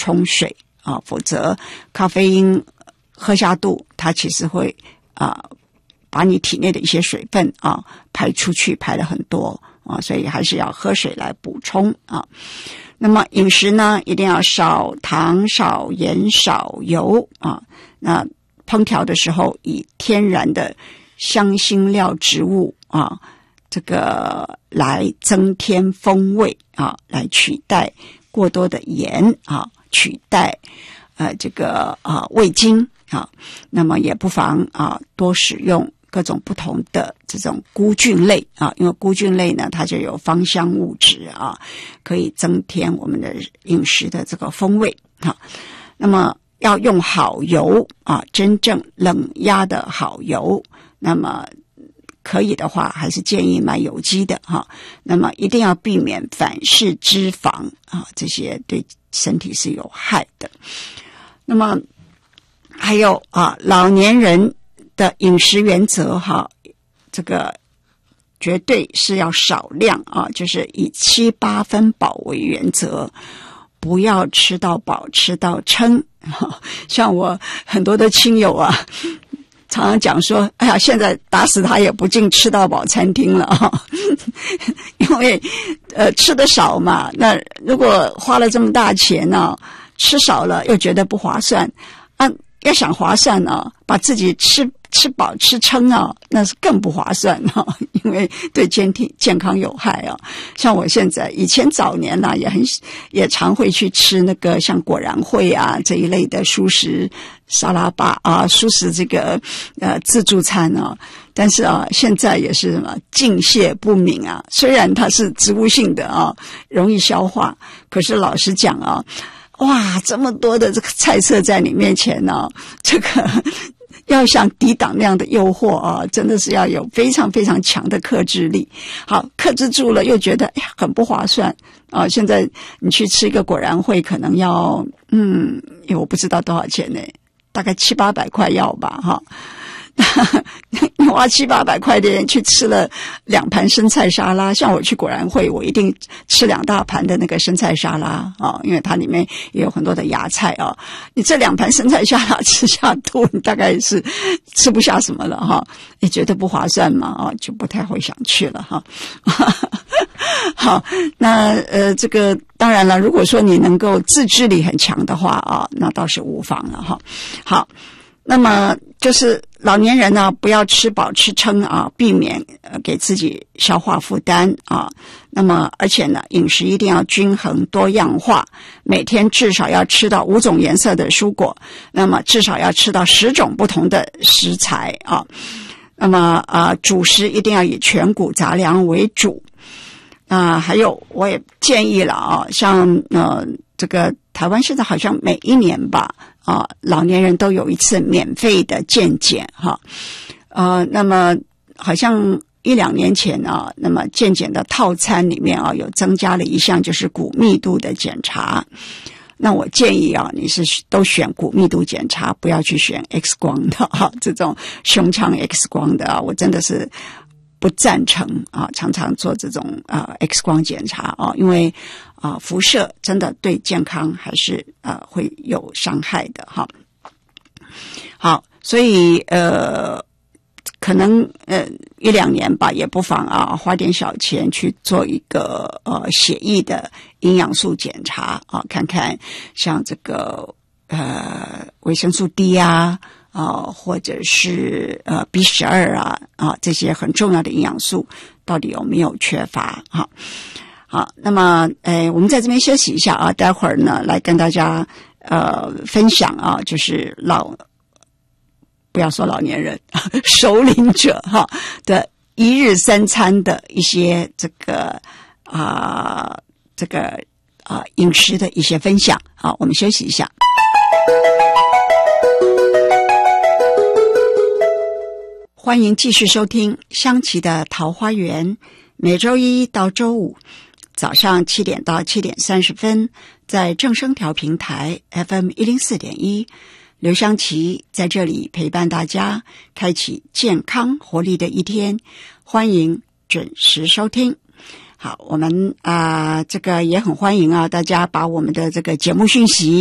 充水啊，否则咖啡因喝下肚，它其实会把你体内的一些水分排出去，排了很多所以还是要喝水来补充啊。那么饮食呢，一定要少糖、少盐、少油啊。那烹调的时候以天然的香辛料植物这个来增添风味来取代过多的盐取代这个味精那么也不妨多使用各种不同的这种菇菌类因为菇菌类呢，它就有芳香物质可以增添我们的饮食的这个风味那么要用好油真正冷压的好油，那么可以的话还是建议买有机的那么一定要避免反式脂肪这些对身体是有害的。那么还有老年人的饮食原则这个绝对是要少量就是以7-8分饱为原则，不要吃到饱吃到撑像我很多的亲友常常讲说，哎呀，现在打死他也不进吃到饱餐厅了因为吃得少嘛，那如果花了这么大钱吃少了又觉得不划算要想划算把自己吃饱吃撑那是更不划算因为对健康有害像我现在以前早年也常会去吃那个像果然会这一类的蔬食沙拉吧蔬食这个自助餐但是现在也是什么敬谢不敏虽然它是植物性的容易消化，可是老实讲哇，这么多的这个菜色在你面前这个要想抵挡那样的诱惑真的是要有非常非常强的克制力。好，克制住了又觉得很不划算现在你去吃一个果然会可能要我不知道多少钱呢，大概700-800块要吧花700-800块的人去吃了2盘生菜沙拉，像我去果然会我一定吃2大盘的那个生菜沙拉因为它里面也有很多的芽菜你这2盘生菜沙拉吃下肚，你大概是吃不下什么了你觉得不划算嘛就不太会想去了好，那这个当然了，如果说你能够自制力很强的话那倒是无妨了好，那么就是老年人呢，不要吃饱吃撑避免给自己消化负担那么而且呢，饮食一定要均衡多样化，每天至少要吃到5种颜色的蔬果，那么至少要吃到10种不同的食材那么主食一定要以全谷杂粮为主还有我也建议了像这个台湾现在好像每一年吧老年人都有一次免费的健检那么好像1-2年前那么健检的套餐里面有增加了一项就是骨密度的检查。那我建议你是都选骨密度检查，不要去选 X 光的这种胸腔 X 光的我真的是不赞成常常做这种X 光检查因为辐射真的对健康还是会有伤害的好，所以可能1-2年吧，也不妨花点小钱去做一个血液的营养素检查看看像这个维生素 D 或者是B12这些很重要的营养素到底有没有缺乏好，那么我们在这边休息一下待会儿呢来跟大家分享就是不要说老年人首领者的一日3餐的一些这个饮食的一些分享好，我们休息一下。欢迎继续收听香琪的桃花源，每周1到周5早上7点到7点30分，在正声调频台 FM 104.1，刘香琪在这里陪伴大家，开启健康活力的一天，欢迎准时收听。好，我们这个也很欢迎大家把我们的这个节目讯息